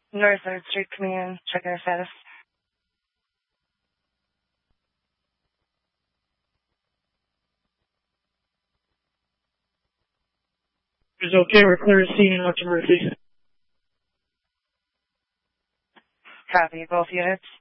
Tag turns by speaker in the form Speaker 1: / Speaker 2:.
Speaker 1: North 3rd Street Command, checking our status.
Speaker 2: It's okay, we're clear to scene on to Murphy.
Speaker 1: Copy, both units.